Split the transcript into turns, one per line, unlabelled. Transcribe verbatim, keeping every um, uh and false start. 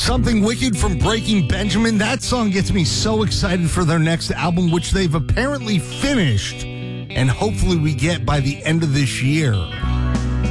Something Wicked from Breaking Benjamin. That song gets me so excited for their next album, which they've apparently finished, and hopefully we get by the end of this year.